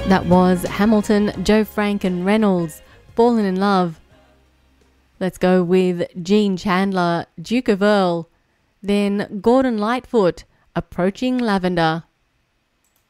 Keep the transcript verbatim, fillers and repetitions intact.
That was Hamilton, Joe Frank and Reynolds, Fallen in Love. Let's go with Gene Chandler, Duke of Earl. Then Gordon Lightfoot, Approaching Lavender.